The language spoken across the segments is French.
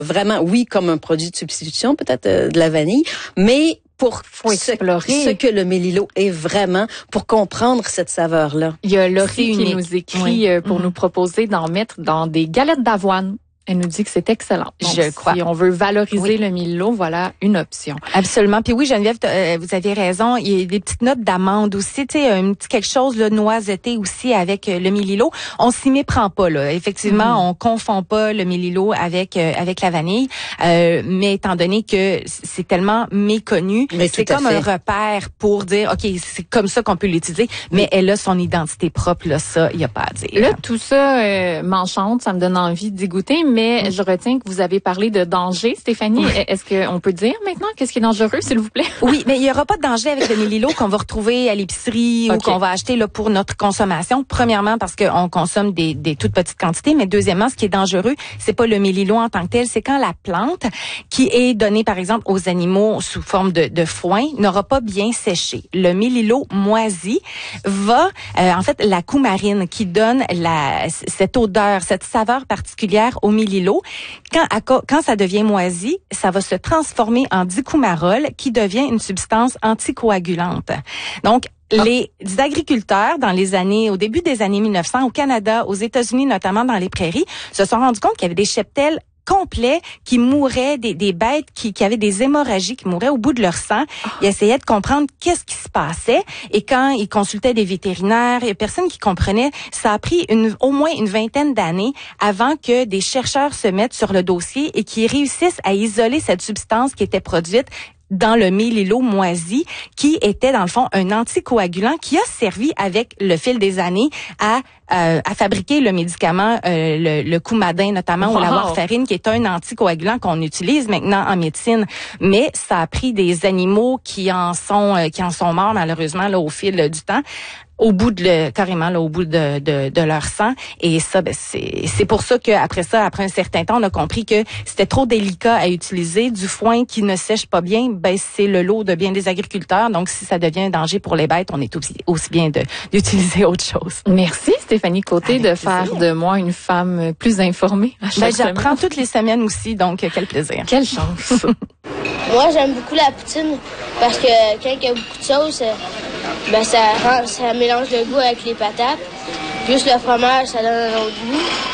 vraiment, oui, comme un produit de substitution, peut-être de la vanille, mais pour ce que le mélilo est vraiment, pour comprendre cette saveur-là. Il y a Laurie qui nous écrit pour nous proposer d'en mettre dans des galettes d'avoine. Elle nous dit que c'est excellent. Donc, je crois. Si on veut valoriser le milo, voilà une option. Absolument. Puis oui, Geneviève, vous avez raison. Il y a des petites notes d'amande aussi. Tu sais, un petit quelque chose là, noisetté aussi avec le mélilo. On s'y méprend pas là. Effectivement, on confond pas le mélilo avec la vanille. Mais étant donné que c'est tellement méconnu, c'est comme un repère pour dire, ok, c'est comme ça qu'on peut l'utiliser. Mais elle a son identité propre là. Ça, il y a pas à dire. Là, tout ça m'enchante, ça me donne envie d'y goûter. Mais je retiens que vous avez parlé de danger, Stéphanie. Est-ce qu'on peut dire maintenant qu'est-ce qui est dangereux, s'il vous plaît? Oui, mais il y aura pas de danger avec le mélilo qu'on va retrouver à l'épicerie ou qu'on va acheter là pour notre consommation. Premièrement, parce qu'on consomme des toutes petites quantités, mais deuxièmement, ce qui est dangereux, c'est pas le mélilo en tant que tel, c'est quand la plante qui est donnée, par exemple, aux animaux sous forme de foin n'aura pas bien séché. Le mélilo moisi va, en fait, la coumarine qui donne cette odeur, cette saveur particulière au mélilo, quand ça devient moisi, ça va se transformer en dicoumarol qui devient une substance anticoagulante. Donc, les agriculteurs, au début des années 1900, au Canada, aux États-Unis, notamment dans les prairies, se sont rendus compte qu'il y avait des cheptels complets qui mouraient, des bêtes qui avaient des hémorragies, qui mouraient au bout de leur sang. Ils essayaient de comprendre qu'est-ce qui se passait. Et quand ils consultaient des vétérinaires, il y a personne qui comprenait. Ça a pris au moins une vingtaine d'années avant que des chercheurs se mettent sur le dossier et qui réussissent à isoler cette substance qui était produite dans le mélilo moisi, qui était dans le fond un anticoagulant qui a servi avec le fil des années à fabriquer le médicament, le Coumadin notamment, ou la warfarine, qui est un anticoagulant qu'on utilise maintenant en médecine. Mais ça a pris des animaux qui en sont morts malheureusement là au fil du temps. Au bout au bout de leur sang. Et ça, c'est pour ça qu'après un certain temps, on a compris que c'était trop délicat à utiliser. Du foin qui ne sèche pas bien, c'est le lot de bien des agriculteurs. Donc, si ça devient un danger pour les bêtes, on est aussi bien d'utiliser autre chose. Merci, Stéphanie Côté, de faire de moi une femme plus informée à chaque semaine. J'apprends toutes les semaines aussi, donc quel plaisir. Quelle chance. Moi, j'aime beaucoup la poutine parce que quand il y a beaucoup de sauce, ça mélange le goût avec les patates. Plus le fromage, ça donne un autre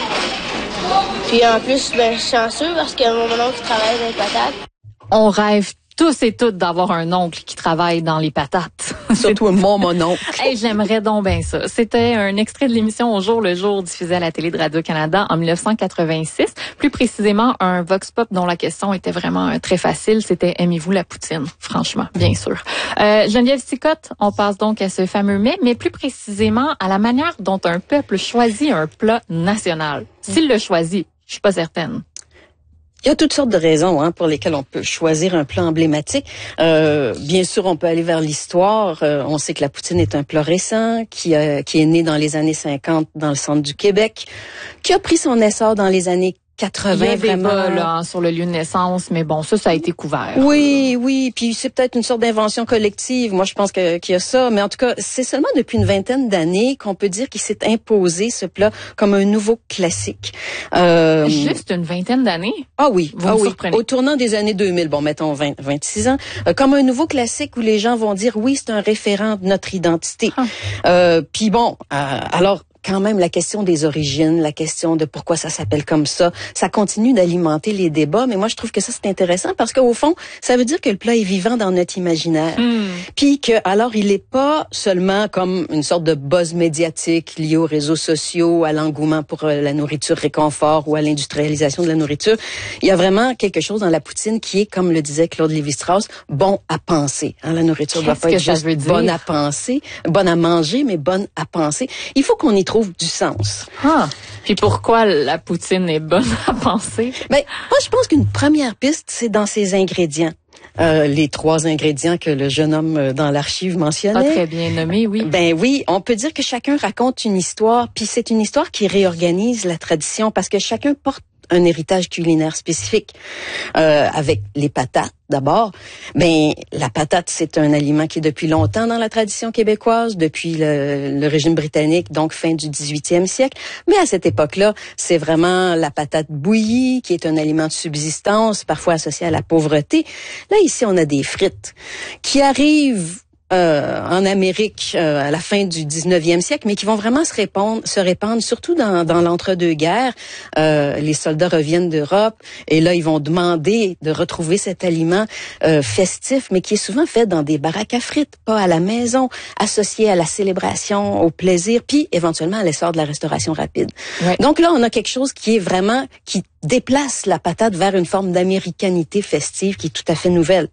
goût. Puis en plus, je suis chanceux parce que mon oncle travaille dans les patates. On rêve tous et toutes d'avoir un oncle qui travaille dans les patates. Surtout mon oncle. Hey, j'aimerais donc bien ça. C'était un extrait de l'émission Au jour le jour diffusée à la télé de Radio-Canada en 1986. Plus précisément, un vox pop dont la question était vraiment très facile. C'était « Aimez-vous la poutine ?» Franchement, bien sûr. Geneviève Sicotte, on passe donc à ce fameux mets, mais plus précisément à la manière dont un peuple choisit un plat national. S'il le choisit, je suis pas certaine. Il y a toutes sortes de raisons pour lesquelles on peut choisir un plat emblématique. Bien sûr, on peut aller vers l'histoire. On sait que la poutine est un plat récent qui est né dans les années 50 dans le centre du Québec, qui a pris son essor dans les années 80, il y avait vraiment. Pas, là, sur le lieu de naissance, mais bon, ça a été couvert. Oui, puis c'est peut-être une sorte d'invention collective. Moi, je pense qu'il y a ça, mais en tout cas, c'est seulement depuis une vingtaine d'années qu'on peut dire qu'il s'est imposé ce plat comme un nouveau classique. Juste une vingtaine d'années? Ah oui, surprenez. Au tournant des années 2000, mettons 26 ans, comme un nouveau classique où les gens vont dire oui, c'est un référent de notre identité. Puis alors quand même la question des origines, la question de pourquoi ça s'appelle comme ça continue d'alimenter les débats, mais moi je trouve que ça c'est intéressant parce qu'au fond, ça veut dire que le plat est vivant dans notre imaginaire. Puis que alors il est pas seulement comme une sorte de buzz médiatique lié aux réseaux sociaux, à l'engouement pour la nourriture réconfort ou à l'industrialisation de la nourriture. Il y a vraiment quelque chose dans la poutine qui est, comme le disait Claude Lévi-Strauss, bon à penser. La nourriture doit pas être juste bonne à penser, bonne à manger, mais bonne à penser. Il faut qu'on y trouve du sens. Puis pourquoi la poutine est bonne à penser? Moi, je pense qu'une première piste, c'est dans ses ingrédients. Les 3 ingrédients que le jeune homme dans l'archive mentionnait. Très bien nommé, oui. Oui, on peut dire que chacun raconte une histoire, puis c'est une histoire qui réorganise la tradition parce que chacun porte un héritage culinaire spécifique avec les patates. D'abord, la patate, c'est un aliment qui est depuis longtemps dans la tradition québécoise, depuis le régime britannique, donc fin du 18e siècle. Mais à cette époque-là, c'est vraiment la patate bouillie, qui est un aliment de subsistance, parfois associé à la pauvreté. Là, ici, on a des frites qui arrivent en Amérique à la fin du 19e siècle, mais qui vont vraiment se répandre surtout dans l'entre-deux-guerres. Les soldats reviennent d'Europe et là, ils vont demander de retrouver cet aliment festif, mais qui est souvent fait dans des baraques à frites, pas à la maison, associé à la célébration, au plaisir, puis éventuellement à l'essor de la restauration rapide. Ouais. Donc là, on a quelque chose qui déplace la patate vers une forme d'américanité festive qui est tout à fait nouvelle.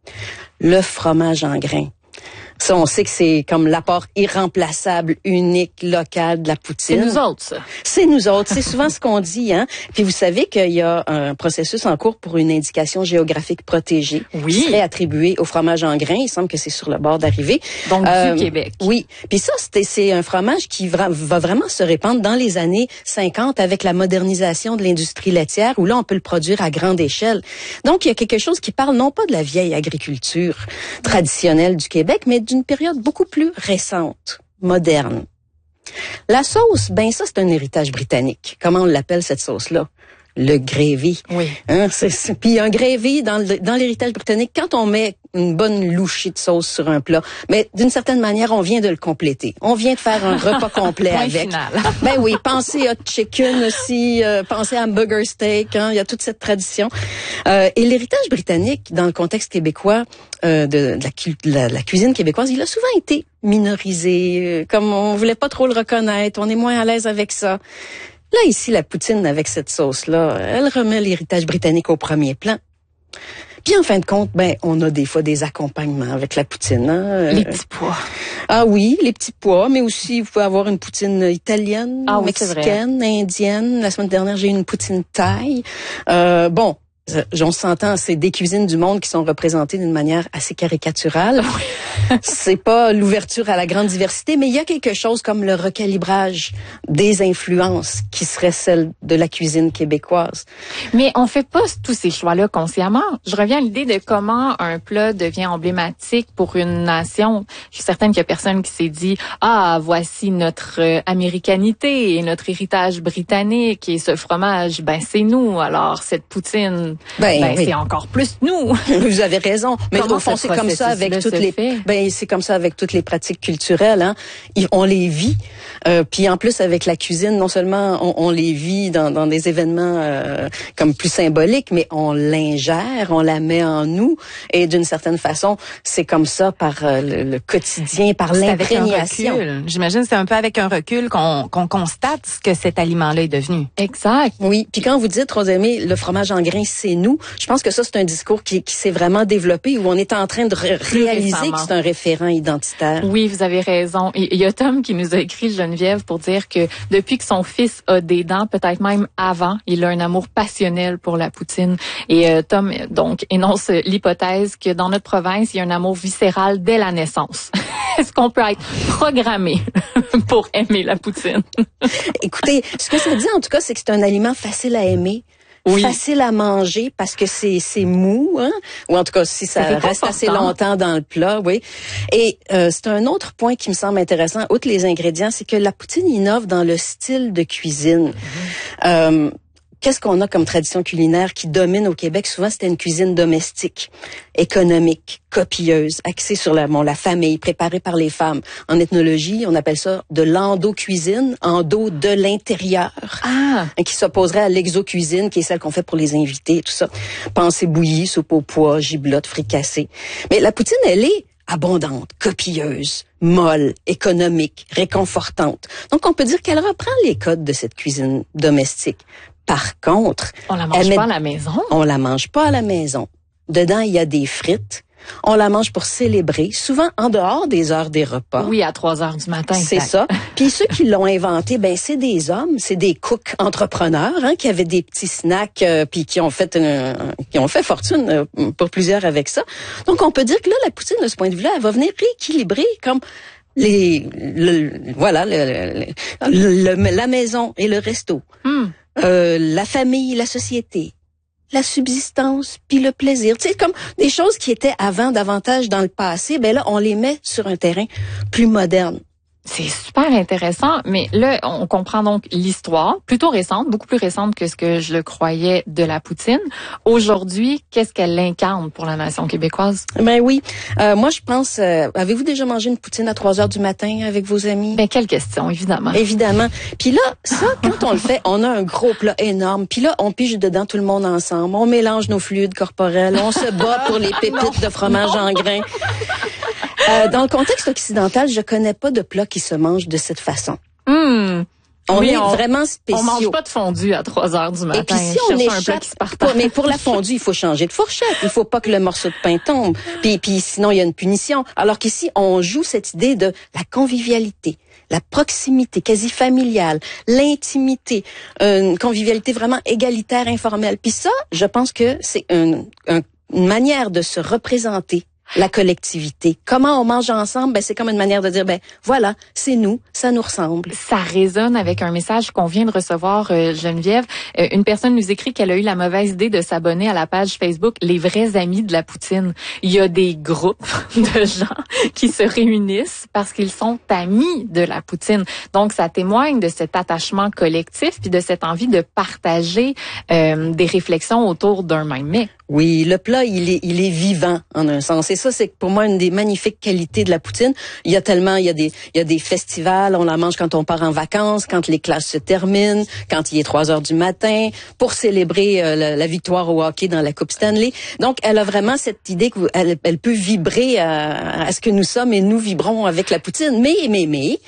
Le fromage en grains. Ça, on sait que c'est comme l'apport irremplaçable, unique, local de la poutine. C'est nous autres, ça. C'est nous autres. C'est souvent ce qu'on dit, hein. Puis vous savez qu'il y a un processus en cours pour une indication géographique protégée. Oui. Qui serait attribuée au fromage en grains. Il semble que c'est sur le bord d'arrivée. Donc, du Québec. Oui. Puis ça, c'est un fromage qui va vraiment se répandre dans les années 50 avec la modernisation de l'industrie laitière où là, on peut le produire à grande échelle. Donc, il y a quelque chose qui parle non pas de la vieille agriculture traditionnelle du Québec, mais d'une période beaucoup plus récente, moderne. La sauce, ça c'est un héritage britannique. Comment on l'appelle cette sauce-là? Le gravy. Oui. Hein, puis un gravy dans l'héritage britannique, quand on met une bonne louchée de sauce sur un plat, mais d'une certaine manière, on vient de le compléter. On vient de faire un repas complet avec. Oui, pensez hot chicken aussi, pensez hamburger steak, hein, il y a toute cette tradition. Et l'héritage britannique, dans le contexte québécois, de la cuisine québécoise, il a souvent été minorisé, comme on voulait pas trop le reconnaître, on est moins à l'aise avec ça. Là, ici, la poutine avec cette sauce-là, elle remet l'héritage britannique au premier plan. Puis en fin de compte, on a des fois des accompagnements avec la poutine. Hein? Les petits pois. Ah oui, les petits pois, mais aussi vous pouvez avoir une poutine italienne, mexicaine, indienne. La semaine dernière, j'ai eu une poutine thaï. On s'entend, c'est des cuisines du monde qui sont représentées d'une manière assez caricaturale. C'est pas l'ouverture à la grande diversité, mais il y a quelque chose comme le recalibrage des influences qui serait celle de la cuisine québécoise. Mais on fait pas tous ces choix-là consciemment. Je reviens à l'idée de comment un plat devient emblématique pour une nation. Je suis certaine qu'il y a personne qui s'est dit voici notre américanité et notre héritage britannique et ce fromage, c'est nous. Alors cette poutine, c'est encore plus nous. Vous avez raison. Mais au fond, c'est comme ça avec toutes les c'est comme ça avec toutes les pratiques culturelles, hein. On les vit. Puis en plus avec la cuisine, non seulement on les vit dans des événements comme plus symboliques, mais on l'ingère, on la met en nous et d'une certaine façon, c'est comme ça par le quotidien, par l'imprégnation. J'imagine c'est un peu avec un recul qu'on constate ce que cet aliment-là est devenu. Exact. Oui, puis quand vous dites Rosemée, le fromage en grains c'est nous, je pense que ça c'est un discours qui s'est vraiment développé où on est en train de réaliser que c'est un référent identitaire. Oui, vous avez raison. Et il y a Tom qui nous a écrit, Geneviève, pour dire que depuis que son fils a des dents, peut-être même avant, il a un amour passionnel pour la poutine. Et Tom, donc, énonce l'hypothèse que dans notre province, il y a un amour viscéral dès la naissance. Est-ce qu'on peut être programmé pour aimer la poutine? Écoutez, ce que ça dit, en tout cas, c'est que c'est un aliment facile à aimer. Oui. Facile à manger parce que c'est mou, hein? Ou en tout cas si ça reste assez longtemps dans le plat, oui. Et c'est un autre point qui me semble intéressant, outre les ingrédients, c'est que la poutine innove dans le style de cuisine. Qu'est-ce qu'on a comme tradition culinaire qui domine au Québec? Souvent, c'était une cuisine domestique, économique, copieuse, axée sur la famille, préparée par les femmes. En ethnologie, on appelle ça de l'endo-cuisine, endo de l'intérieur, qui s'opposerait à l'exo-cuisine, qui est celle qu'on fait pour les invités, tout ça. Pensée bouillie, soupe aux pois, giblotte, fricassée. Mais la poutine, elle est abondante, copieuse, molle, économique, réconfortante. Donc, on peut dire qu'elle reprend les codes de cette cuisine domestique. Par contre, on la mange pas à la maison. On la mange pas à la maison. Dedans, il y a des frites. On la mange pour célébrer, souvent en dehors des heures des repas. Oui, à 3h du matin. C'est ça. Puis ceux qui l'ont inventé, c'est des hommes, c'est des cooks entrepreneurs, hein, qui avaient des petits snacks, puis qui ont fait fortune pour plusieurs avec ça. Donc on peut dire que là, la poutine, de ce point de vue-là, elle va venir rééquilibrer comme la maison et le resto. la famille, la société, la subsistance, puis le plaisir. Tu sais, comme des choses qui étaient avant davantage dans le passé, ben là, on les met sur un terrain plus moderne. C'est super intéressant, mais là, on comprend donc l'histoire, plutôt récente, beaucoup plus récente que ce que je le croyais de la poutine. Aujourd'hui, qu'est-ce qu'elle incarne pour la nation québécoise? Ben oui. Moi, je pense, avez-vous déjà mangé une poutine à 3 heures du matin avec vos amis? Ben, quelle question, évidemment. Évidemment. Puis là, ça, quand on le fait, on a un gros plat énorme. Puis là, on pige dedans tout le monde ensemble. On mélange nos fluides corporels. On se bat pour les pépites de fromage en grains. Dans le contexte occidental, je connais pas de plat qui se mange de cette façon. On est vraiment spéciaux. On mange pas de fondue à 3 heures du matin. Et puis si on échappe, mais pour la fondue, il faut changer de fourchette. Il faut pas que le morceau de pain tombe. Puis sinon, il y a une punition. Alors qu'ici, on joue cette idée de la convivialité, la proximité quasi familiale, l'intimité, une convivialité vraiment égalitaire, informelle. Puis ça, je pense que c'est une manière de se représenter la collectivité. Comment on mange ensemble? Ben, c'est comme une manière de dire, ben, voilà, c'est nous, ça nous ressemble. Ça résonne avec un message qu'on vient de recevoir, Geneviève. Une personne nous écrit qu'elle a eu la mauvaise idée de s'abonner à la page Facebook Les vrais amis de la poutine. Il y a des groupes de gens qui se réunissent parce qu'ils sont amis de la poutine. Donc, ça témoigne de cet attachement collectif puis de cette envie de partager des réflexions autour d'un même mets. Oui, le plat, il est vivant en un sens. Et ça, c'est pour moi une des magnifiques qualités de la poutine. Il y a des festivals, on la mange quand on part en vacances, quand les classes se terminent, quand il est 3 heures du matin, pour célébrer la victoire au hockey dans la Coupe Stanley. Donc, elle a vraiment cette idée qu'elle peut vibrer à ce que nous sommes et nous vibrons avec la poutine. Mais, moi,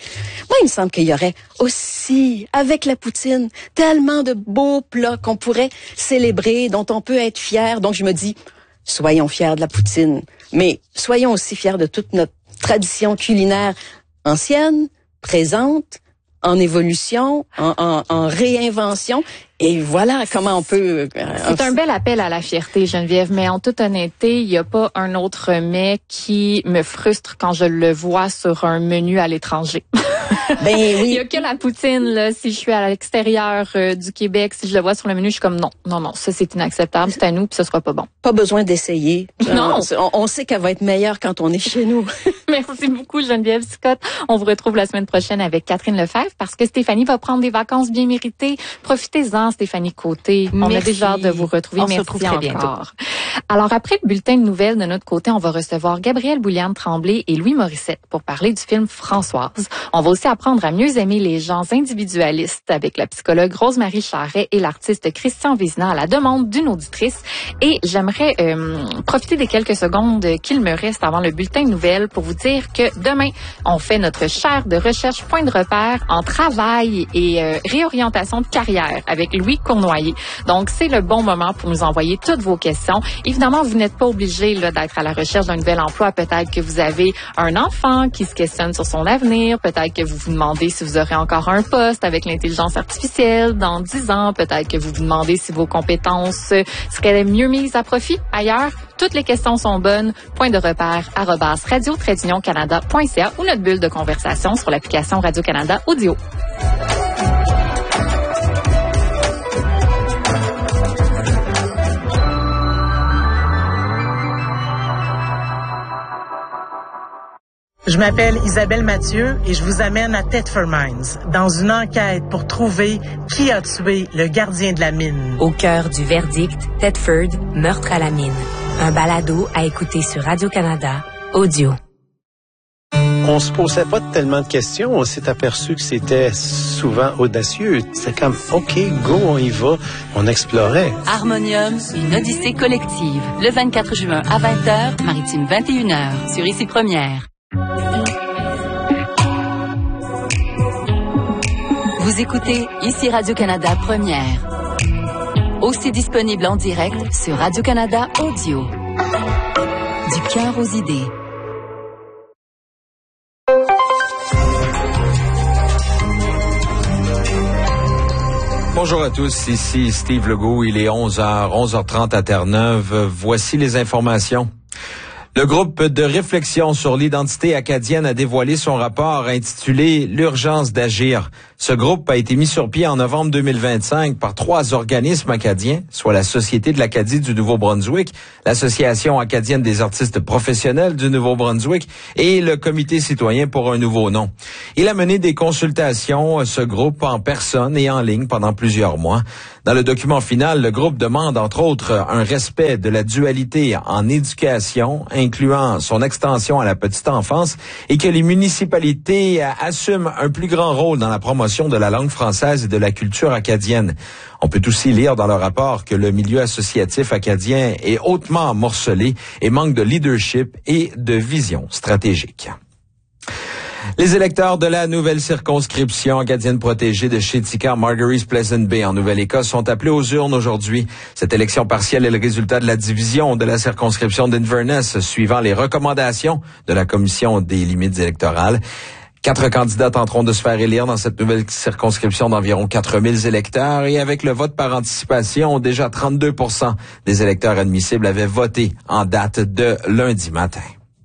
il me semble qu'il y aurait aussi, avec la poutine, tellement de beaux plats qu'on pourrait célébrer, dont on peut être fier. Donc, je me dis, soyons fiers de la poutine, mais soyons aussi fiers de toute notre tradition culinaire ancienne, présente, en évolution, en réinvention. Et voilà comment on peut... C'est un bel appel à la fierté, Geneviève, mais en toute honnêteté, il n'y a pas un autre mets qui me frustre quand je le vois sur un menu à l'étranger. Ben oui. Il y a que la poutine, là. Si je suis à l'extérieur du Québec, si je le vois sur le menu, je suis comme non, ça c'est inacceptable, c'est à nous, puis ce sera pas bon. Pas besoin d'essayer. Non. On sait qu'elle va être meilleure quand on est chez nous. Merci beaucoup, Geneviève Scott. On vous retrouve la semaine prochaine avec Catherine Lefebvre parce que Stéphanie va prendre des vacances bien méritées. Profitez-en, Stéphanie Côté. On a déjà hâte de vous retrouver. On se retrouve très bientôt. Alors, après le bulletin de nouvelles de notre côté, on va recevoir Gabrielle Bouliane-Tremblay et Louis Morissette pour parler du film Françoise. On va aussi apprendre à mieux aimer les gens individualistes avec la psychologue Rose-Marie Charret et l'artiste Christian Vézina à la demande d'une auditrice. Et j'aimerais profiter des quelques secondes qu'il me reste avant le bulletin de nouvelles pour vous dire que demain, on fait notre chaire de recherche point de repère en travail et réorientation de carrière avec Louis Cournoyer. Donc, c'est le bon moment pour nous envoyer toutes vos questions. Évidemment, vous n'êtes pas obligé d'être à la recherche d'un nouvel emploi. Peut-être que vous avez un enfant qui se questionne sur son avenir. Peut-être que vous vous demandez si vous aurez encore un poste avec l'intelligence artificielle dans 10 ans. Peut-être que vous vous demandez si vos compétences seraient mieux mises à profit ailleurs. Toutes les questions sont bonnes. Point de repère @radio-canada.ca ou notre bulle de conversation sur l'application Radio-Canada Audio. Je m'appelle Isabelle Mathieu et je vous amène à Thetford Mines dans une enquête pour trouver qui a tué le gardien de la mine. Au cœur du verdict, Thetford, meurtre à la mine. Un balado à écouter sur Radio-Canada Audio. On se posait pas tellement de questions. On s'est aperçu que c'était souvent audacieux. C'était comme, OK, go, on y va. On explorait. Harmonium, une odyssée collective. Le 24 juin à 20h, Maritime 21h, sur Ici Première. Vous écoutez Ici Radio-Canada Première. Aussi disponible en direct sur Radio-Canada Audio. Du cœur aux idées. Bonjour à tous, ici Steve Legault, il est 11h30 à Terre-Neuve. Voici les informations. Le groupe de réflexion sur l'identité acadienne a dévoilé son rapport intitulé « L'urgence d'agir ». Ce groupe a été mis sur pied en novembre 2025 par 3 organismes acadiens, soit la Société de l'Acadie du Nouveau-Brunswick, l'Association acadienne des artistes professionnels du Nouveau-Brunswick et le Comité citoyen pour un nouveau nom. Il a mené des consultations, ce groupe, en personne et en ligne pendant plusieurs mois. Dans le document final, le groupe demande, entre autres, un respect de la dualité en éducation, incluant son extension à la petite enfance, et que les municipalités assument un plus grand rôle dans la promotion de la langue française et de la culture acadienne. On peut aussi lire dans le rapport que le milieu associatif acadien est hautement morcelé et manque de leadership et de vision stratégique. Les électeurs de la nouvelle circonscription acadienne protégée de Shetika-Margaries-Pleasant Bay en Nouvelle-Écosse sont appelés aux urnes aujourd'hui. Cette élection partielle est le résultat de la division de la circonscription d'Inverness suivant les recommandations de la Commission des limites électorales. 4 candidats tenteront de se faire élire dans cette nouvelle circonscription d'environ 4000 électeurs et avec le vote par anticipation, déjà 32% des électeurs admissibles avaient voté en date de lundi matin.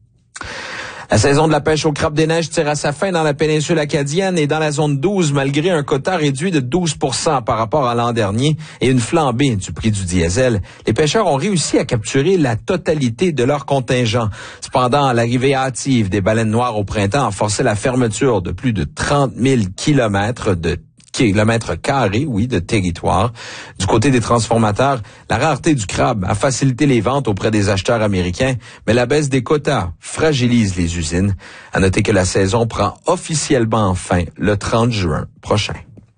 La saison de la pêche au crabe des neiges tire à sa fin dans la péninsule acadienne et dans la zone 12, malgré un quota réduit de 12% par rapport à l'an dernier et une flambée du prix du diesel. Les pêcheurs ont réussi à capturer la totalité de leur contingent. Cependant, l'arrivée hâtive des baleines noires au printemps a forcé la fermeture de plus de 30 000 kilomètres carrés, de territoire. Du côté des transformateurs, la rareté du crabe a facilité les ventes auprès des acheteurs américains, mais la baisse des quotas fragilise les usines. À noter que la saison prend officiellement fin le 30 juin prochain.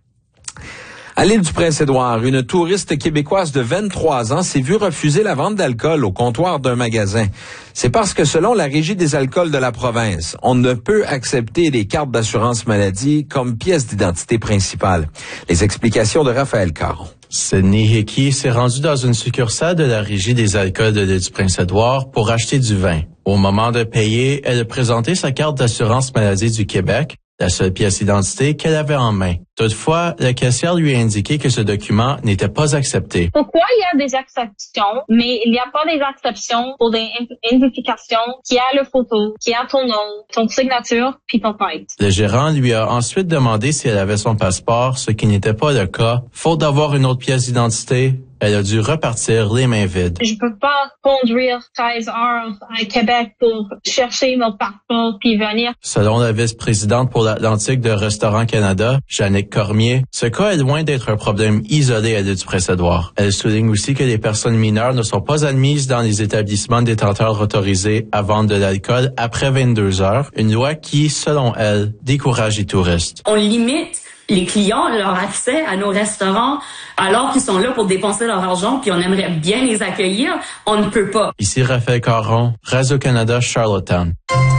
À l'île du Prince-Édouard, une touriste québécoise de 23 ans s'est vue refuser la vente d'alcool au comptoir d'un magasin. C'est parce que selon la Régie des alcools de la province, on ne peut accepter les cartes d'assurance maladie comme pièce d'identité principale. Les explications de Raphaël Caron. Sydney Hickey s'est rendue dans une succursale de la Régie des alcools de l'île du Prince-Édouard pour acheter du vin. Au moment de payer, elle a présenté sa carte d'assurance maladie du Québec, la seule pièce d'identité qu'elle avait en main. Toutefois, la caissière lui a indiqué que ce document n'était pas accepté. Pourquoi il y a des exceptions, mais il n'y a pas des exceptions pour des identifications qui a le photo, qui a ton nom, ton signature, puis ton tête. Le gérant lui a ensuite demandé si elle avait son passeport, ce qui n'était pas le cas. Faute d'avoir une autre pièce d'identité, elle a dû repartir les mains vides. Je peux pas conduire 13 heures à Québec pour chercher mon passeport puis venir. Selon la vice-présidente pour l'Atlantique de Restaurant Canada, Jannick Cormier, ce cas est loin d'être un problème isolé à l'île du Prince-Édouard. Elle souligne aussi que les personnes mineures ne sont pas admises dans les établissements détenteurs autorisés à vendre de l'alcool après 22 heures, une loi qui, selon elle, décourage les touristes. On limite les clients, leur accès à nos restaurants, alors qu'ils sont là pour dépenser leur argent, puis on aimerait bien les accueillir, on ne peut pas. Ici Raphaël Caron, Radio-Canada, Charlottetown.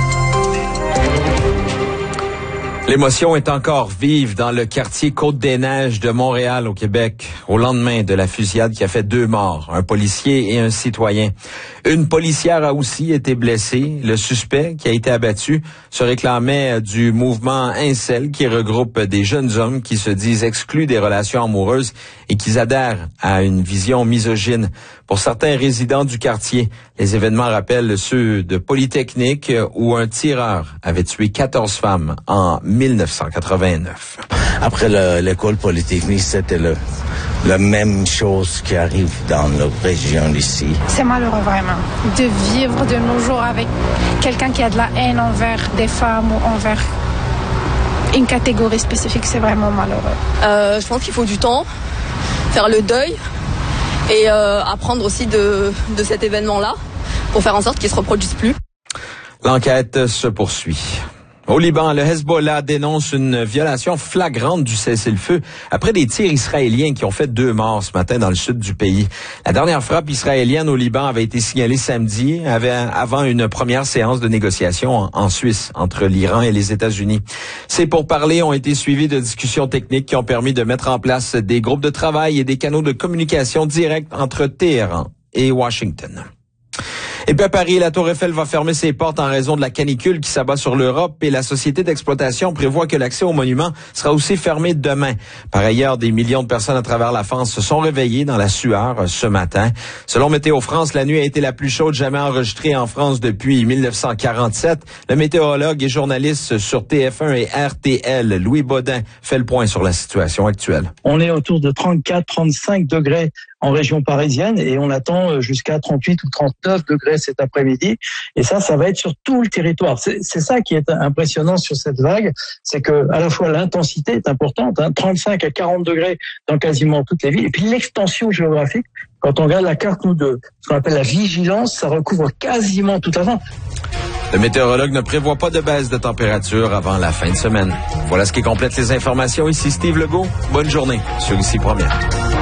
L'émotion est encore vive dans le quartier Côte-des-Neiges de Montréal, au Québec, au lendemain de la fusillade qui a fait 2 morts, un policier et un citoyen. Une policière a aussi été blessée. Le suspect, qui a été abattu, se réclamait du mouvement Incel, qui regroupe des jeunes hommes qui se disent exclus des relations amoureuses et qui adhèrent à une vision misogyne. Pour certains résidents du quartier, les événements rappellent ceux de Polytechnique où un tireur avait tué 14 femmes en 1989. Après l'école Polytechnique, c'était la même chose qui arrive dans la région ici. C'est malheureux vraiment de vivre de nos jours avec quelqu'un qui a de la haine envers des femmes ou envers une catégorie spécifique. C'est vraiment malheureux. Je pense qu'il faut du temps, faire le deuil et apprendre aussi de cet événement-là pour faire en sorte qu'il ne se reproduise plus. L'enquête se poursuit. Au Liban, le Hezbollah dénonce une violation flagrante du cessez-le-feu après des tirs israéliens qui ont fait 2 morts ce matin dans le sud du pays. La dernière frappe israélienne au Liban avait été signalée samedi avant une première séance de négociation en Suisse entre l'Iran et les États-Unis. Ces pourparlers ont été suivis de discussions techniques qui ont permis de mettre en place des groupes de travail et des canaux de communication directs entre Téhéran et Washington. Et puis à Paris, la Tour Eiffel va fermer ses portes en raison de la canicule qui s'abat sur l'Europe et la société d'exploitation prévoit que l'accès au monument sera aussi fermé demain. Par ailleurs, des millions de personnes à travers la France se sont réveillées dans la sueur ce matin. Selon Météo France, la nuit a été la plus chaude jamais enregistrée en France depuis 1947. Le météorologue et journaliste sur TF1 et RTL, Louis Baudin, fait le point sur la situation actuelle. On est autour de 34-35 degrés en région parisienne et on attend jusqu'à 38 ou 39 degrés cet après-midi. Et ça va être sur tout le territoire. C'est ça qui est impressionnant sur cette vague, c'est que à la fois l'intensité est importante, 35 à 40 degrés dans quasiment toutes les villes, et puis l'extension géographique. Quand on regarde la carte, nous, de ce qu'on appelle la vigilance, ça recouvre quasiment toute la France. Le météorologue ne prévoit pas de baisse de température avant la fin de semaine. Voilà ce qui complète les informations. Ici Steve Legault. Bonne journée sur Ici Première.